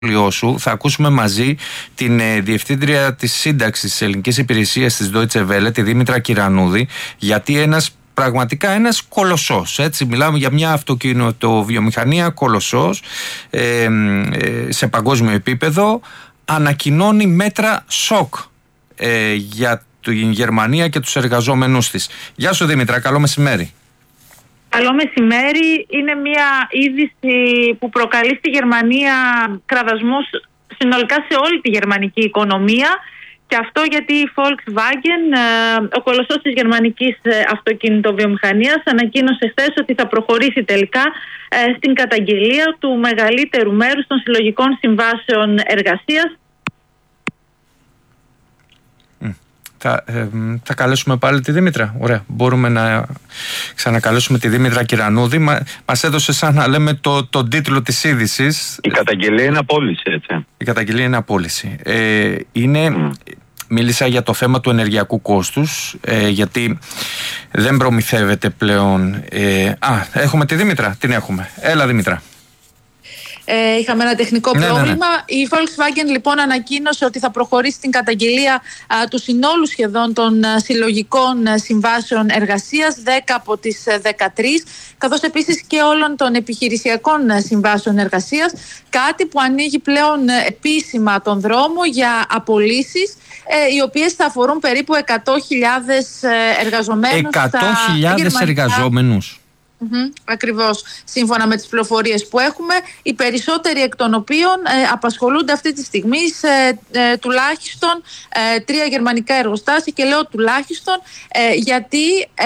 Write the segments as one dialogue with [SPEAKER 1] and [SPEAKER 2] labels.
[SPEAKER 1] σου θα ακούσουμε μαζί την διευθύντρια της σύνταξης της ελληνικής υπηρεσίας της Deutsche Welle, τη Δήμητρα Κυρανούδη, γιατί πραγματικά ένας κολοσσός, έτσι, μιλάμε για μια αυτοκινητοβιομηχανία κολοσσός σε παγκόσμιο επίπεδο, ανακοινώνει μέτρα σοκ για την Γερμανία και τους εργαζόμενους της. Γεια σου Δήμητρα, καλό μεσημέρι.
[SPEAKER 2] Καλό μεσημέρι. Είναι μια είδηση που προκαλεί στη Γερμανία κραδασμούς συνολικά σε όλη τη γερμανική οικονομία, και αυτό γιατί η Volkswagen, ο κολοσσός της γερμανικής αυτοκινητοβιομηχανίας, ανακοίνωσε χθες ότι θα προχωρήσει τελικά στην καταγγελία του μεγαλύτερου μέρους των συλλογικών συμβάσεων εργασίας.
[SPEAKER 1] Θα καλέσουμε πάλι τη Δήμητρα. Ωραία. Μπορούμε να ξανακαλέσουμε τη Δήμητρα Κυρανούδη. Μας έδωσε, σαν να λέμε, τον τίτλο της είδησης.
[SPEAKER 3] Η καταγγελία είναι απόλυση, έτσι.
[SPEAKER 1] Η καταγγελία είναι απόλυση. Μίλησα για το θέμα του ενεργειακού κόστους, γιατί δεν προμηθεύεται πλέον. Έχουμε τη Δήμητρα. Την έχουμε. Έλα Δήμητρα.
[SPEAKER 2] Είχαμε ένα τεχνικό πρόβλημα. Η Volkswagen λοιπόν ανακοίνωσε ότι θα προχωρήσει στην καταγγελία του συνόλου σχεδόν των συλλογικών συμβάσεων εργασίας, 10 από τις 13, καθώς επίσης και όλων των επιχειρησιακών συμβάσεων εργασίας, κάτι που ανοίγει πλέον επίσημα τον δρόμο για απολύσεις, οι οποίες θα αφορούν περίπου 100.000 εργαζομένους.
[SPEAKER 1] 100.000 εργαζόμενους.
[SPEAKER 2] Ακριβώς, σύμφωνα με τις πληροφορίες που έχουμε, οι περισσότεροι εκ των οποίων απασχολούνται αυτή τη στιγμή σε τουλάχιστον 3 γερμανικά εργοστάσια, και λέω τουλάχιστον γιατί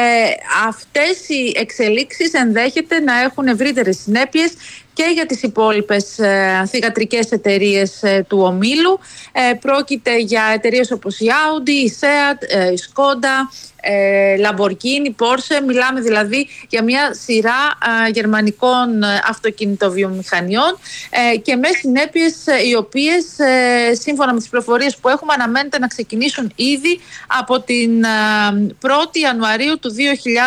[SPEAKER 2] αυτές οι εξελίξεις ενδέχεται να έχουν ευρύτερες συνέπειες και για τις υπόλοιπες θυγατρικές εταιρείες του ομίλου. Πρόκειται για εταιρείες όπως η Audi, η Seat, η Skoda, Lamborghini, Porsche. Μιλάμε δηλαδή για μια σειρά γερμανικών αυτοκινητοβιομηχανιών και με συνέπειες οι οποίες, σύμφωνα με τις πληροφορίες που έχουμε, αναμένεται να ξεκινήσουν ήδη από την 1η Ιανουαρίου του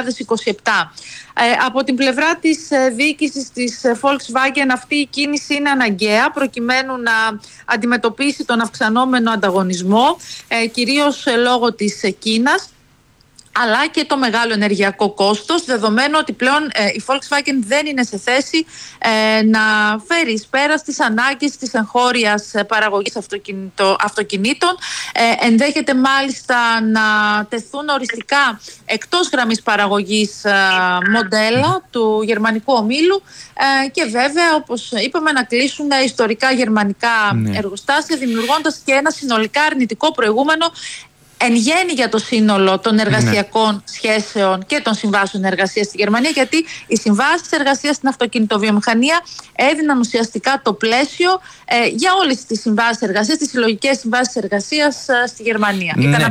[SPEAKER 2] 2027. Από την πλευρά της διοίκησης της Volkswagen, αυτή η κίνηση είναι αναγκαία προκειμένου να αντιμετωπίσει τον αυξανόμενο ανταγωνισμό, κυρίως λόγω της Κίνας, αλλά και το μεγάλο ενεργειακό κόστος, δεδομένου ότι πλέον η Volkswagen δεν είναι σε θέση να φέρει εις πέρα στις ανάγκες της εγχώριας παραγωγής αυτοκινήτων. Ενδέχεται μάλιστα να τεθούν οριστικά εκτός γραμμής παραγωγής μοντέλα του γερμανικού ομίλου και βέβαια, όπως είπαμε, να κλείσουν ιστορικά γερμανικά εργοστάσια, δημιουργώντας και ένα συνολικά αρνητικό προηγούμενο εν γέννη για το σύνολο των εργασιακών σχέσεων και των συμβάσεων εργασίας στη Γερμανία, γιατί οι συμβάσεις εργασίας στην αυτοκινητοβιομηχανία έδιναν ουσιαστικά το πλαίσιο για όλες τις συμβάσεις εργασίας, τις συλλογικές συμβάσεις εργασίας στη Γερμανία. Ήταν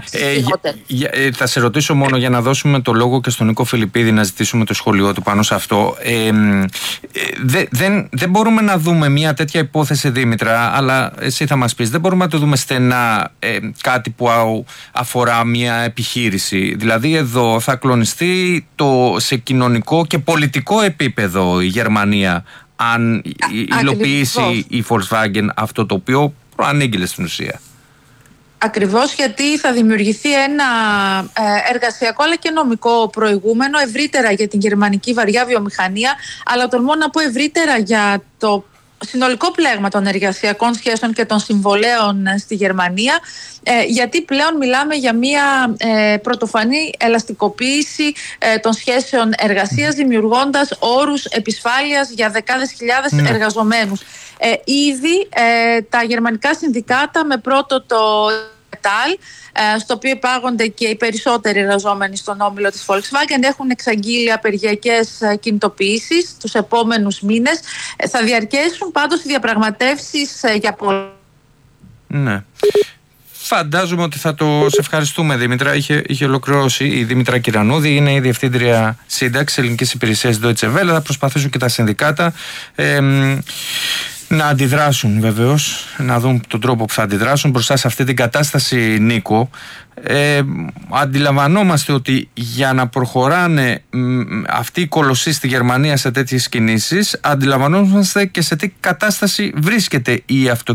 [SPEAKER 1] θα σε ρωτήσω μόνο για να δώσουμε το λόγο και στον Νίκο Φιλιππίδη να ζητήσουμε το σχολείο του πάνω σε αυτό. Δεν μπορούμε να δούμε μια τέτοια υπόθεση, Δήμητρα, αλλά εσύ θα μας πεις, δεν μπορούμε να το δούμε στενά κάτι που αφορά μια επιχείρηση. Δηλαδή εδώ θα κλονιστεί σε κοινωνικό και πολιτικό επίπεδο η Γερμανία αν υλοποιήσει η Volkswagen αυτό το οποίο προανήγγειλε στην ουσία.
[SPEAKER 2] Ακριβώς, γιατί θα δημιουργηθεί ένα εργασιακό αλλά και νομικό προηγούμενο ευρύτερα για την γερμανική βαριά βιομηχανία, αλλά τολμώ να πω ευρύτερα για το συνολικό πλέγμα των εργασιακών σχέσεων και των συμβολέων στη Γερμανία, γιατί πλέον μιλάμε για μια πρωτοφανή ελαστικοποίηση των σχέσεων εργασίας, δημιουργώντας όρους επισφάλειας για δεκάδες χιλιάδες εργαζομένους. Ήδη τα γερμανικά συνδικάτα, με πρώτο το Metall, στο οποίο υπάγονται και οι περισσότεροι εργαζόμενοι στον όμιλο της Volkswagen, έχουν εξαγγείλει απεργιακές κινητοποιήσεις τους επόμενους μήνες. Θα διαρκέσουν πάντως οι διαπραγματεύσεις για πολλά.
[SPEAKER 1] Ναι. Φαντάζομαι ότι θα σε ευχαριστούμε, Δήμητρα. Είχε ολοκληρώσει η Δήμητρα Κυρανούδη, είναι η Διευθύντρια Σύνταξης Ελληνικής Υπηρεσίας Deutsche Welle. Θα προσπαθήσουν και τα συνδικάτα να αντιδράσουν βεβαίως, να δουν τον τρόπο που θα αντιδράσουν μπροστά σε αυτή την κατάσταση, Νίκο. Αντιλαμβανόμαστε ότι για να προχωράνε αυτοί οι κολοσσοί στη Γερμανία σε τέτοιες κινήσεις, αντιλαμβανόμαστε και σε τι κατάσταση βρίσκεται η